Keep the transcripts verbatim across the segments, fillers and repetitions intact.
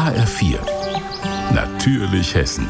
H R vier. Natürlich Hessen.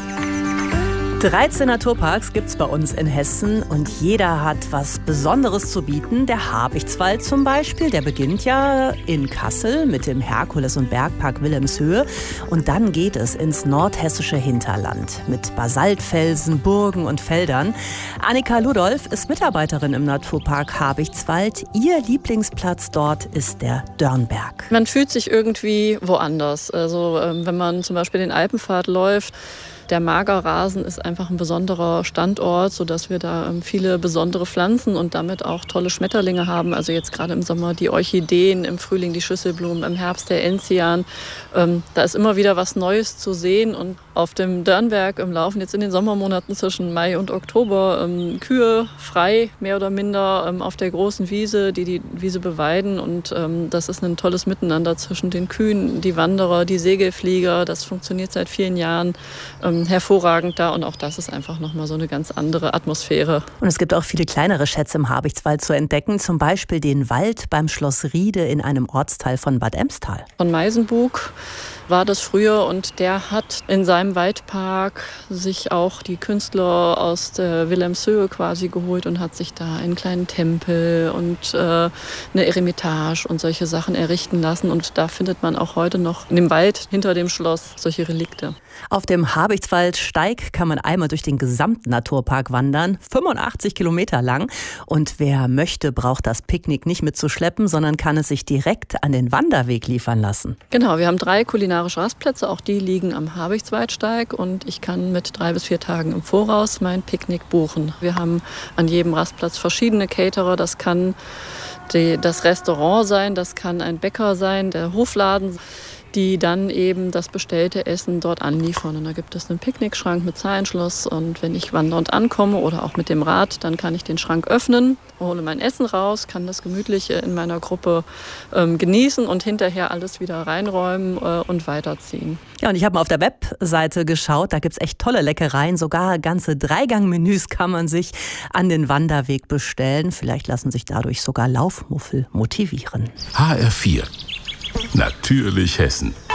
dreizehn Naturparks gibt's bei uns in Hessen und jeder hat was Besonderes zu bieten. Der Habichtswald zum Beispiel, der beginnt ja in Kassel mit dem Herkules- und Bergpark Wilhelmshöhe. Und dann geht es ins nordhessische Hinterland mit Basaltfelsen, Burgen und Feldern. Annika Ludolf ist Mitarbeiterin im Naturpark Habichtswald. Ihr Lieblingsplatz dort ist der Dörnberg. Man fühlt sich irgendwie woanders. Also wenn man zum Beispiel den Alpenpfad läuft, der Magerrasen ist einfach ein besonderer Standort, sodass wir da viele besondere Pflanzen und damit auch tolle Schmetterlinge haben. Also jetzt gerade im Sommer die Orchideen, im Frühling die Schüsselblumen, im Herbst der Enzian. Ähm, da ist immer wieder was Neues zu sehen. Und auf dem Dörnberg im Laufen jetzt in den Sommermonaten zwischen Mai und Oktober ähm, Kühe frei, mehr oder minder, ähm, auf der großen Wiese, die die Wiese beweiden. Und ähm, das ist ein tolles Miteinander zwischen den Kühen, die Wanderer, die Segelflieger. Das funktioniert seit vielen Jahren. Ähm, hervorragend da und auch das ist einfach nochmal so eine ganz andere Atmosphäre. Und es gibt auch viele kleinere Schätze im Habichtswald zu entdecken, zum Beispiel den Wald beim Schloss Riede in einem Ortsteil von Bad Emstal. Von Meisenbug war das früher und der hat in seinem Waldpark sich auch die Künstler aus der Wilhelmshöhe quasi geholt und hat sich da einen kleinen Tempel und äh, eine Eremitage und solche Sachen errichten lassen und da findet man auch heute noch in dem Wald hinter dem Schloss solche Relikte. Auf dem Habichtswaldsteig kann man einmal durch den gesamten Naturpark wandern, fünfundachtzig Kilometer lang. Und wer möchte, braucht das Picknick nicht mitzuschleppen, sondern kann es sich direkt an den Wanderweg liefern lassen. Genau, wir haben drei kulinarische Rastplätze, auch die liegen am Habichtswaldsteig und ich kann mit drei bis vier Tagen im Voraus mein Picknick buchen. Wir haben an jedem Rastplatz verschiedene Caterer, das kann die, das Restaurant sein, das kann ein Bäcker sein, der Hofladen, die dann eben das bestellte Essen dort anliefern. Und da gibt es einen Picknickschrank mit Zahlenschloss und wenn ich wandernd ankomme oder auch mit dem Rad, dann kann ich den Schrank öffnen, hole mein Essen raus, kann das gemütlich in meiner Gruppe ähm, genießen und hinterher alles wieder reinräumen äh, und weiterziehen. Ja, und ich habe mal auf der Webseite geschaut, da gibt es echt tolle Leckereien, sogar ganze Dreigang-Menüs kann man sich an den Wanderweg bestellen. Vielleicht lassen sich dadurch sogar Laufmuffel motivieren. H R vier. Natürlich Hessen.